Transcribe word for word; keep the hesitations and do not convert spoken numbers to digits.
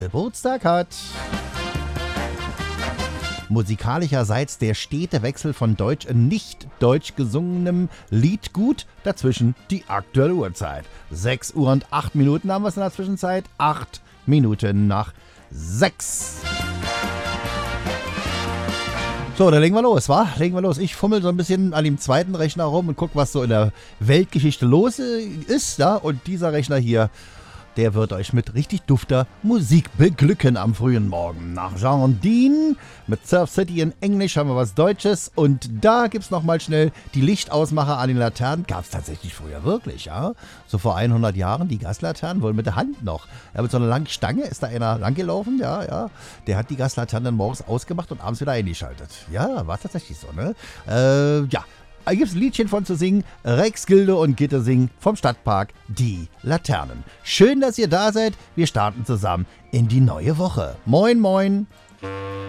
Geburtstag hat. Musikalischerseits der stete Wechsel von deutsch und nicht deutsch gesungenem Liedgut, dazwischen die aktuelle Uhrzeit. sechs Uhr und acht Minuten haben wir es in der Zwischenzeit, acht Minuten nach sechs. So, dann legen wir los, wa? Legen wir los. Ich fummel so ein bisschen an dem zweiten Rechner rum und guck, was so in der Weltgeschichte los ist, ja? Und dieser Rechner hier, der wird euch mit richtig dufter Musik beglücken am frühen Morgen. Nach Jean Dean mit Surf City in Englisch haben wir was Deutsches. Und da gibt's nochmal schnell die Lichtausmacher an den Laternen. Gab's tatsächlich früher wirklich, ja. So vor hundert Jahren, die Gaslaternen, wohl mit der Hand noch. Ja, mit so einer langen Stange ist da einer langgelaufen, ja, ja. Der hat die Gaslaternen dann morgens ausgemacht und abends wieder eingeschaltet. Ja, war tatsächlich so, ne? Äh, ja. Da gibt es ein Liedchen von zu singen, Rex Gilde und Gitte singen vom Stadtpark Die Laternen. Schön, dass ihr da seid. Wir starten zusammen in die neue Woche. Moin, moin.